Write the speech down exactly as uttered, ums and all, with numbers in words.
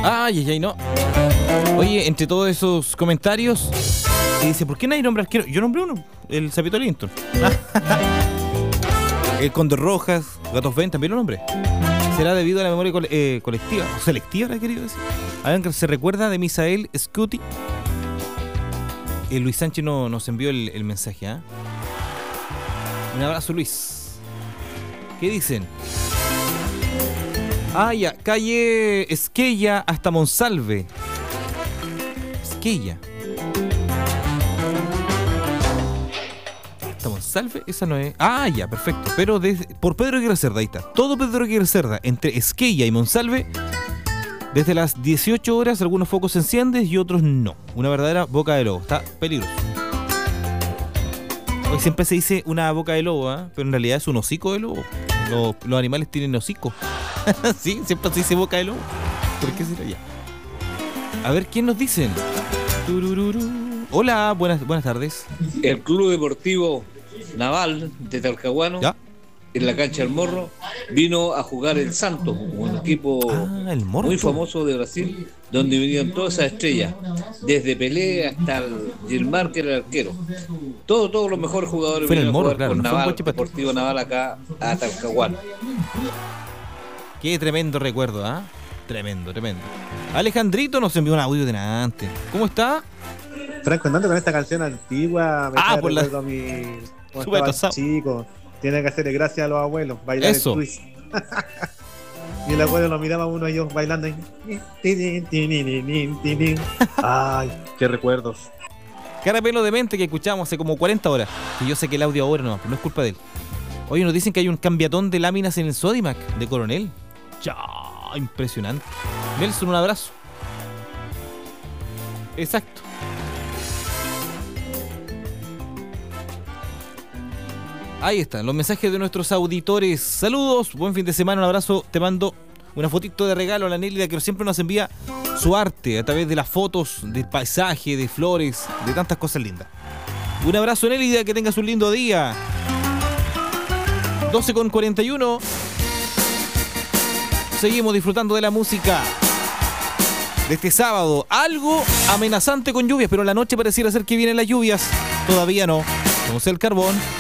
Ay, ay, ay, no. Oye, entre todos esos comentarios, y dice, ¿por qué nadie nombra arquero? Yo nombré uno, el Zapito Linton. El Condor Rojas, Gatos Ben, también lo nombré. Será debido a la memoria cole- eh, colectiva, o selectiva, ¿le he querido decir? A ver, ¿se recuerda de Misael Scuti? Eh, Luis Sánchez no, nos envió el, el mensaje, ¿ah? ¿eh? Un abrazo, Luis. ¿Qué dicen? Ah, ya, calle Esquella hasta Monsalve. Esquella. ¿Hasta Monsalve? Esa no es. Ah, ya, perfecto. Pero desde, por Pedro Aguirre Cerda, ahí está. Todo Pedro Aguirre Cerda, entre Esquella y Monsalve, desde las dieciocho horas, algunos focos se encienden y otros no. Una verdadera boca de lobo. Está peligroso. Hoy siempre se dice una boca de lobo, ¿eh? Pero en realidad es un hocico de lobo. Los, los animales tienen hocico. Sí, siempre se dice boca de lobo. ¿Por qué será ya? A ver, ¿quién nos dicen? Turururu. Hola, buenas, buenas tardes. El Club Deportivo Naval de Talcahuano, ¿Ya? en la cancha del Morro, vino a jugar el Santos, un equipo Ah, el Morro. muy famoso de Brasil, donde vinieron todas esas estrellas, desde Pelé hasta el Gilmar, que era el arquero. Todos, todos los mejores jugadores Fue en el vinieron Morro, a jugar claro, con no fue en Naval, Huachipato. Deportivo Naval acá a Talcahuano. Qué tremendo recuerdo, ¿ah? ¿eh? Tremendo, tremendo. Alejandrito nos envió un audio de antes. ¿Cómo está? Franco, andando con esta canción antigua, me Ah, trae por la- recuerdo a mi cuando Súper estaba atrasado. chico. Tiene que hacerle gracias a los abuelos, bailar Eso. el twist. Y el abuelo lo miraba a uno y yo bailando. Y... Ay, qué recuerdos. Carapelo de mente que escuchamos hace como cuarenta horas. Y yo sé que el audio ahora no, pero no es culpa de él. Oye, nos dicen que hay un cambiatón de láminas en el Sodimac de Coronel. Ya, impresionante. Nelson, un abrazo. Exacto. Ahí están los mensajes de nuestros auditores. Saludos, buen fin de semana, un abrazo. Te mando una fotito de regalo a la Nélida, que siempre nos envía su arte a través de las fotos, del paisaje, de flores, de tantas cosas lindas. Un abrazo, Nélida, que tengas un lindo día. doce con cuarenta y uno. Seguimos disfrutando de la música de este sábado. Algo amenazante con lluvias, pero en la noche pareciera ser que vienen las lluvias. Todavía no. Somos el Carbón.